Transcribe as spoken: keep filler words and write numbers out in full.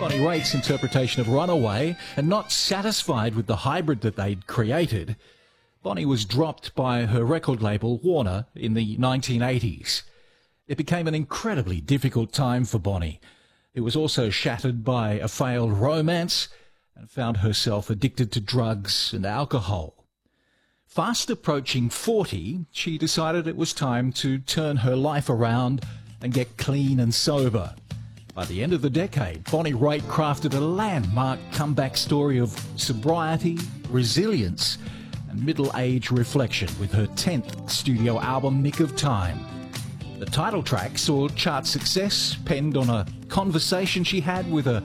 Bonnie Raitt's interpretation of Runaway, and not satisfied with the hybrid that they'd created, Bonnie was dropped by her record label Warner in the nineteen eighties. It became an incredibly difficult time for Bonnie, who was also shattered by a failed romance and found herself addicted to drugs and alcohol. Fast approaching forty, she decided it was time to turn her life around and get clean and sober. By the end of the decade, Bonnie Raitt crafted a landmark comeback story of sobriety, resilience, and middle-age reflection with her tenth studio album, Nick of Time. The title track saw chart success, penned on a conversation she had with a